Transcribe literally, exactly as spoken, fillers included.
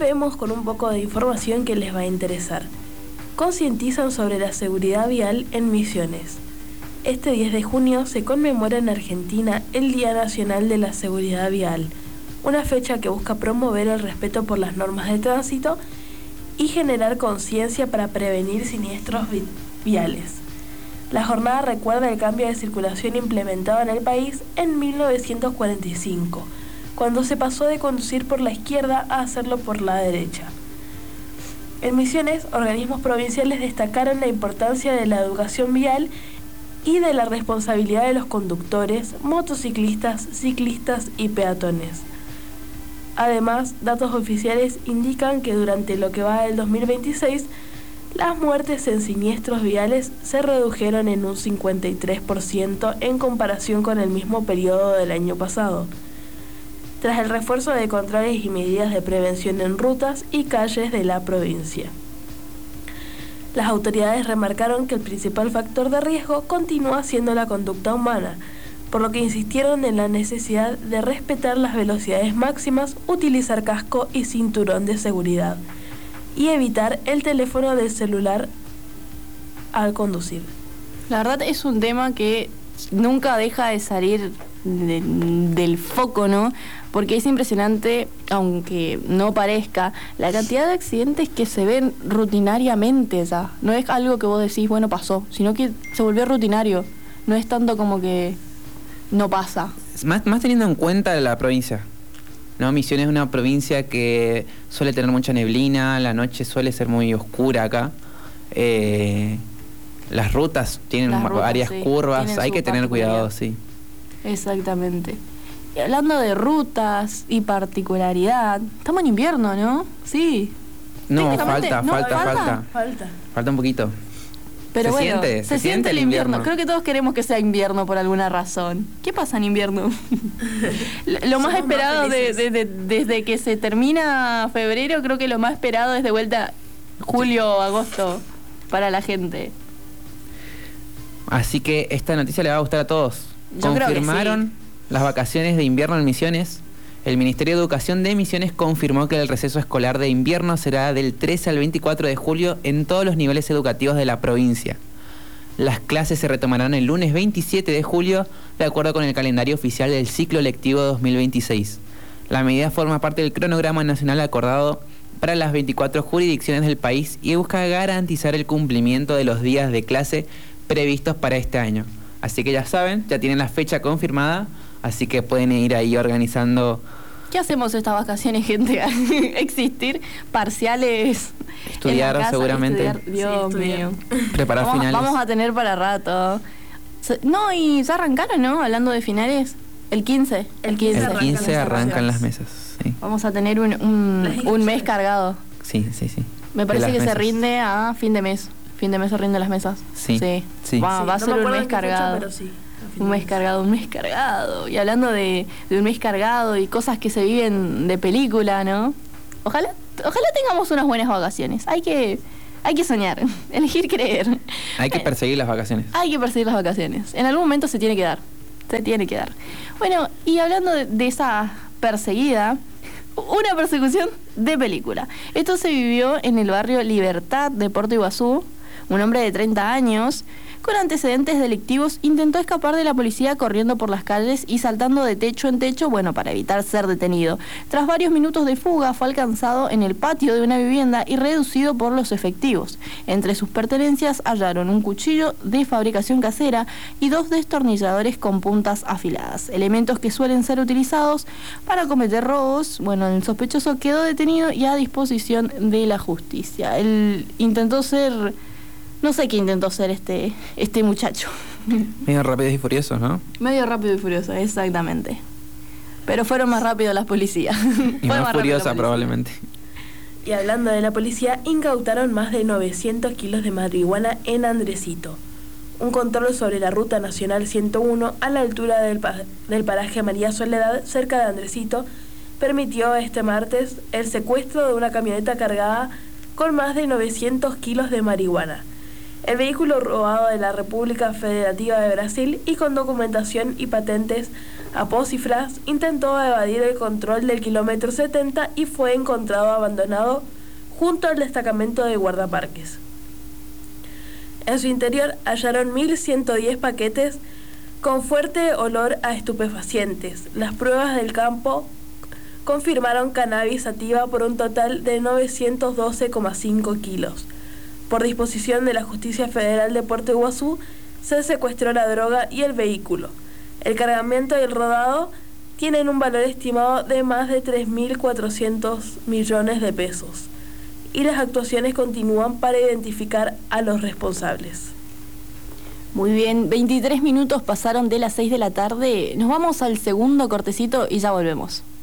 volvemos con un poco de información que les va a interesar. Concientizan sobre la seguridad vial en Misiones. Este diez de junio se conmemora en Argentina el Día Nacional de la Seguridad Vial, una fecha que busca promover el respeto por las normas de tránsito y generar conciencia para prevenir siniestros vi- viales. La jornada recuerda el cambio de circulación implementado en el país en mil novecientos cuarenta y cinco, cuando se pasó de conducir por la izquierda a hacerlo por la derecha. En Misiones, organismos provinciales destacaron la importancia de la educación vial y de la responsabilidad de los conductores, motociclistas, ciclistas y peatones. Además, datos oficiales indican que durante lo que va del dos mil veintiséis, las muertes en siniestros viales se redujeron en un cincuenta y tres por ciento en comparación con el mismo periodo del año pasado, tras el refuerzo de controles y medidas de prevención en rutas y calles de la provincia. Las autoridades remarcaron que el principal factor de riesgo continúa siendo la conducta humana, por lo que insistieron en la necesidad de respetar las velocidades máximas, utilizar casco y cinturón de seguridad y evitar el teléfono del celular al conducir. La verdad es un tema que nunca deja de salir de, del foco, ¿no? Porque es impresionante, aunque no parezca, la cantidad de accidentes que se ven rutinariamente ya. No es algo que vos decís, bueno, pasó, sino que se volvió rutinario. No es tanto como que no pasa. Más, más teniendo en cuenta la provincia, ¿no? Misiones es una provincia que suele tener mucha neblina, la noche suele ser muy oscura acá. Eh, las rutas tienen Las rutas, varias sí, curvas, tienen hay su que tener cuidado, particularidad. sí. Exactamente. Y hablando de rutas y particularidad, estamos en invierno, ¿no? Sí. No, Técnicamente, falta, no, falta, falta. falta. Falta. Falta un poquito. Pero Se bueno, siente, se, se siente siente el el invierno. invierno. Creo que todos queremos que sea invierno por alguna razón. ¿Qué pasa en invierno? lo lo más Somos esperado más de, felices. de- de- desde que se termina febrero, creo que lo más esperado es de vuelta julio, agosto para la gente. Así que esta noticia le va a gustar a todos. Yo creo que Confirmaron las vacaciones de invierno en Misiones. El Ministerio de Educación de Misiones confirmó que el receso escolar de invierno será del trece al veinticuatro de julio en todos los niveles educativos de la provincia. Las clases se retomarán el lunes veintisiete de julio, de acuerdo con el calendario oficial del ciclo lectivo dos mil veintiséis. La medida forma parte del cronograma nacional acordado para las veinticuatro jurisdicciones del país y busca garantizar el cumplimiento de los días de clase previstos para este año. Así que ya saben, ya tienen la fecha confirmada, así que pueden ir ahí organizando. ¿Qué hacemos estas vacaciones, gente? ¿Existir? ¿Parciales? Estudiar, en la casa, seguramente. Estudiar. Dios Sí, estudiar. mío. Preparar vamos, finales. Vamos a tener para rato. Se- No, y ya arrancaron, ¿no? Hablando de finales. El quince. El quince. El arrancan quince las arrancan las evaluaciones. mesas. Sí, Vamos a tener un, un, Las un inscripciones. mes cargado. sí, sí. sí. Me De parece las que se mesas. rinde a fin de mes. Fin de mes se rinden las mesas. Sí, Sí. sí. Va, Sí, va a no ser me un acuerdo mes en qué fecha, cargado. pero sí, a fin Un de mes cargado, un mes cargado. Y hablando de, de un mes cargado y cosas que se viven de película, ¿no? Ojalá, ojalá tengamos unas buenas vacaciones. Hay que, hay que soñar, elegir creer. Hay que perseguir las vacaciones. Hay que perseguir las vacaciones. En algún momento se tiene que dar. Se tiene que dar. Bueno, y hablando de, de esa perseguida, una persecución de película. Esto se vivió en el barrio Libertad de Puerto Iguazú. Un hombre de treinta años, con antecedentes delictivos, intentó escapar de la policía corriendo por las calles y saltando de techo en techo, bueno, para evitar ser detenido. Tras varios minutos de fuga, fue alcanzado en el patio de una vivienda y reducido por los efectivos. Entre sus pertenencias hallaron un cuchillo de fabricación casera y dos destornilladores con puntas afiladas, elementos que suelen ser utilizados para cometer robos. Bueno, el sospechoso quedó detenido y a disposición de la justicia. Él intentó ser... No sé qué intentó ser este, este muchacho. Medio rápidos y furiosos, ¿no? Medio rápido y furioso, exactamente. Pero fueron más rápidos las policías. Y Fue más rápido la furiosa policía. probablemente. Y hablando de la policía, incautaron más de novecientos kilos de marihuana en Andresito. Un control sobre la ruta nacional ciento uno a la altura del, pa- del paraje María Soledad, cerca de Andresito, permitió este martes el secuestro de una camioneta cargada con más de novecientos kilos de marihuana. El vehículo robado de la República Federativa de Brasil y con documentación y patentes apócrifas intentó evadir el control del kilómetro setenta y fue encontrado abandonado junto al destacamento de guardaparques. En su interior hallaron mil ciento diez paquetes con fuerte olor a estupefacientes. Las pruebas del campo confirmaron cannabis sativa por un total de novecientos doce coma cinco kilos. Por disposición de la Justicia Federal de Puerto Iguazú, se secuestró la droga y el vehículo. El cargamento y el rodado tienen un valor estimado de más de tres mil cuatrocientos millones de pesos. Y las actuaciones continúan para identificar a los responsables. Muy bien, veintitrés minutos pasaron de las seis de la tarde. Nos vamos al segundo cortecito y ya volvemos.